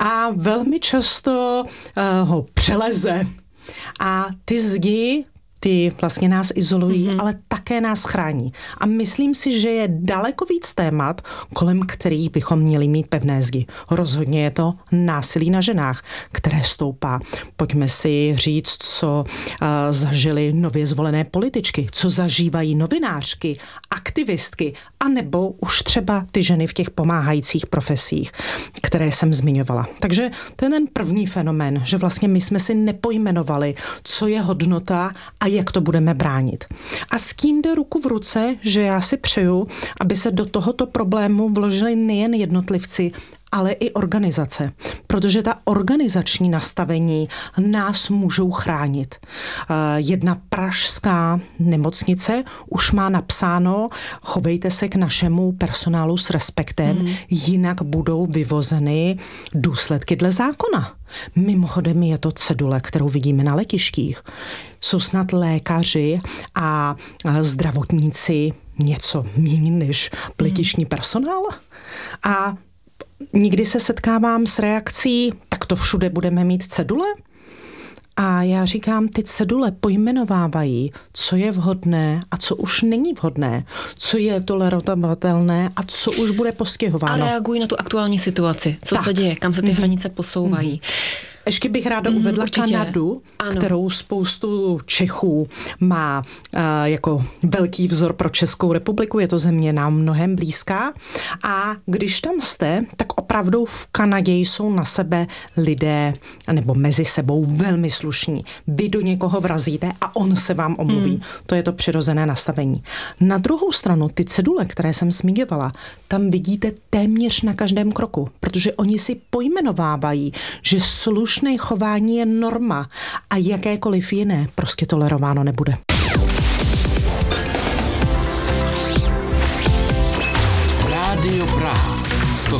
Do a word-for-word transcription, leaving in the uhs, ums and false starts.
a velmi často uh, ho přeleze. A ty zdi, ty vlastně nás izolují, mm-hmm. ale také nás chrání. A myslím si, že je daleko víc témat, kolem kterých bychom měli mít pevné zdi. Rozhodně je to násilí na ženách, které stoupá. Pojďme si říct, co uh, zažily nově zvolené političky, co zažívají novinářky, aktivistky, anebo už třeba ty ženy v těch pomáhajících profesích, které jsem zmiňovala. Takže to je ten první fenomén, že vlastně my jsme si nepojmenovali, co je hodnota a jak to budeme bránit. A s kým jde ruku v ruce, že já si přeju, aby se do tohoto problému vložili nejen jednotlivci, ale i organizace, protože ta organizační nastavení nás můžou chránit. Jedna pražská nemocnice už má napsáno, chovejte se k našemu personálu s respektem, mm. jinak budou vyvozeny důsledky dle zákona. Mimochodem je to cedule, kterou vidíme na letištích. Jsou snad lékaři a zdravotníci něco méně než letištní personál? A nikdy se setkávám s reakcí, tak to všude budeme mít cedule? A já říkám, ty cedule pojmenovávají, co je vhodné a co už není vhodné, co je tolerovatelné a co už bude postihováno. A reagují na tu aktuální situaci, co tak. se děje, kam se ty mm-hmm. hranice posouvají. Mm-hmm. Ještě bych ráda uvedla mm, Kanadu, ano. kterou spoustu Čechů má uh, jako velký vzor pro Českou republiku. Je to země nám mnohem blízká. A když tam jste, tak opravdu v Kanadě jsou na sebe lidé, nebo mezi sebou velmi slušní. Vy do někoho vrazíte a on se vám omluví. Mm. To je to přirozené nastavení. Na druhou stranu, ty cedule, které jsem zmiňovala, tam vidíte téměř na každém kroku, protože oni si pojmenovávají, že slušné chování je norma a jakékoliv jiné prostě tolerováno nebude. Rádio Praha.